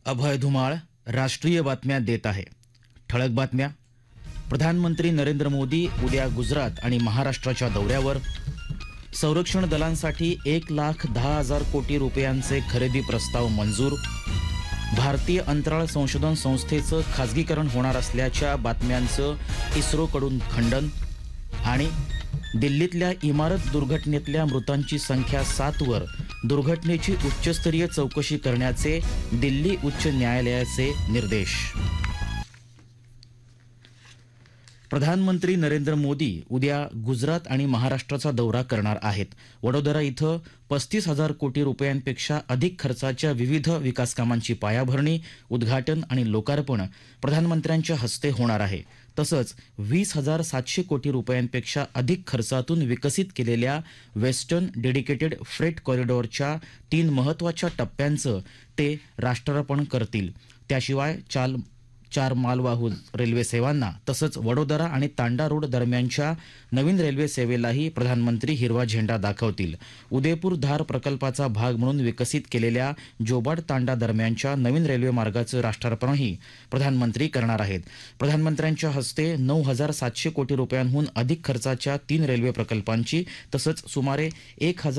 अभय धुमाळ राष्ट्रीय बातम्या देत आहे. ठळक बातम्या. प्रधानमंत्री नरेंद्र मोदी उद्या गुजरात आणि महाराष्ट्राच्या दौऱ्यावर. संरक्षण दलांसाठी 1,10,000 कोटी रुपयांचे खरेदी प्रस्ताव मंजूर. भारतीय अंतराळ संशोधन संस्थेचं खाजगीकरण होणार असल्याच्या बातम्यांचं इस्रोकडून खंडन. आणि दिल्लीतल्या इमारत दुर्घटनेतल्या मृतांची संख्या 7 वर. दुर्घटनेची उच्चस्तरीय चौकशी करण्याचे दिल्ली उच्च न्यायालयाचे निर्देश. प्रधानमंत्री नरेंद्र मोदी उद्या गुजरात आणि महाराष्ट्राचा दौरा करणार आहेत. वडोदरा इथं 35,000 कोटी रुपयांपेक्षा अधिक खर्चाच्या विविध विकासकामांची पायाभरणी, उद्घाटन आणि लोकार्पण प्रधानमंत्र्यांच्या हस्ते होणार आहे. तसंच 20,700 कोटी रुपयांपेक्षा अधिक खर्चातून विकसित केलेल्या वेस्टर्न डेडिकेटेड फ्रेट कॉरिडॉरच्या 3 महत्त्वाच्या टप्प्यांचं ते राष्ट्रार्पण करतील. त्याशिवाय 4 मालवाहू रेल्वे सेवांना तसंच वडोदरा आणि तांडा रोड दरम्यानच्या नवीन रेल्वे सेवेलाही प्रधानमंत्री हिरवा झेंडा दाखवतील. उदयपूर धार प्रकल्पाचा भाग म्हणून विकसित केलेल्या जोबाड तांडा दरम्यानच्या नवीन रेल्वे मार्गाचं राष्ट्रार्पणही प्रधानमंत्री करणार आहेत. प्रधानमंत्र्यांच्या हस्ते 9,700 कोटी रुपयांहून अधिक खर्चाच्या 3 रेल्वे प्रकल्पांची तसंच सुमारे 1,000